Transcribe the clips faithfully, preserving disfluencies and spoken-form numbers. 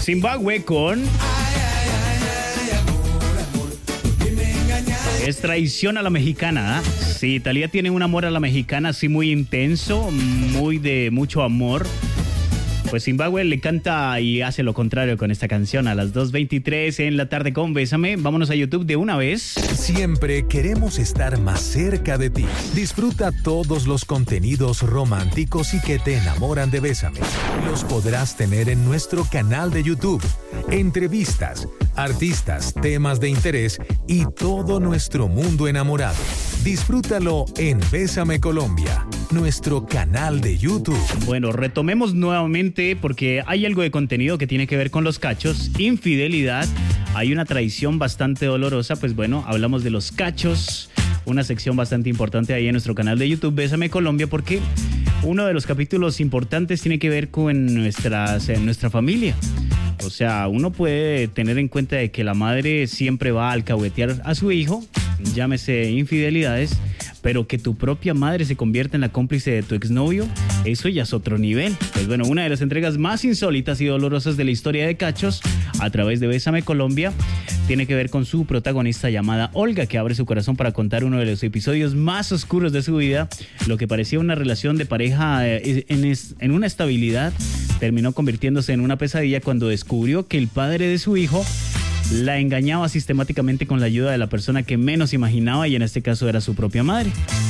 Zimbabue con Es traición a la mexicana. ¿eh? Sí, Thalía tiene un amor a la mexicana así muy intenso, muy de mucho amor. Pues Zimbabue le canta y hace lo contrario con esta canción a las dos veintitrés en la tarde con Bésame. Vámonos a YouTube de una vez. Siempre queremos estar más cerca de ti. Disfruta todos los contenidos románticos y que te enamoran de Bésame. Los podrás tener en nuestro canal de YouTube. Entrevistas, artistas, temas de interés y todo nuestro mundo enamorado. Disfrútalo en Bésame Colombia, nuestro canal de YouTube. Bueno, retomemos nuevamente porque hay algo de contenido que tiene que ver con los cachos, infidelidad, hay una traición bastante dolorosa, pues bueno, hablamos de los cachos, una sección bastante importante ahí en nuestro canal de YouTube, Bésame Colombia, porque uno de los capítulos importantes tiene que ver con nuestras, en nuestra familia. O sea, uno puede tener en cuenta de que la madre siempre va a alcahuetear a su hijo, llámese infidelidades, pero que tu propia madre se convierta en la cómplice de tu exnovio, eso ya es otro nivel. Pues bueno, una de las entregas más insólitas y dolorosas de la historia de cachos a través de Bésame Colombia tiene que ver con su protagonista llamada Olga, que abre su corazón para contar uno de los episodios más oscuros de su vida. Lo que parecía una relación de pareja en, es, en una estabilidad terminó convirtiéndose en una pesadilla cuando descubrió que el padre de su hijo la engañaba sistemáticamente con la ayuda de la persona que menos imaginaba, y en este caso era su propia madre.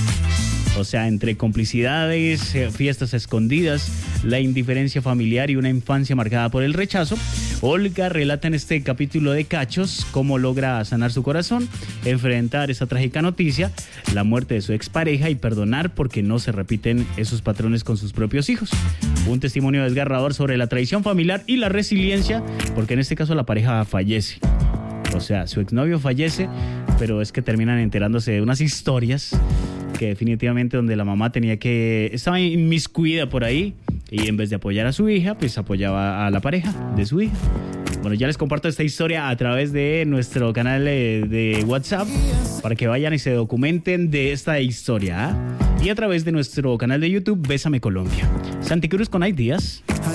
O sea, entre complicidades, fiestas escondidas, la indiferencia familiar y una infancia marcada por el rechazo, Olga relata en este capítulo de Cachos cómo logra sanar su corazón, enfrentar esa trágica noticia, la muerte de su expareja, y perdonar porque no se repiten esos patrones con sus propios hijos. Un testimonio desgarrador sobre la traición familiar y la resiliencia, porque en este caso la pareja fallece. O sea, su exnovio fallece, pero es que terminan enterándose de unas historias que definitivamente donde la mamá tenía que... estaba inmiscuida por ahí, y en vez de apoyar a su hija, pues apoyaba a la pareja de su hija. Bueno, ya les comparto esta historia a través de nuestro canal de WhatsApp para que vayan y se documenten de esta historia, ¿eh? Y a través de nuestro canal de YouTube, Bésame Colombia. Santi Cruz con Hay Días.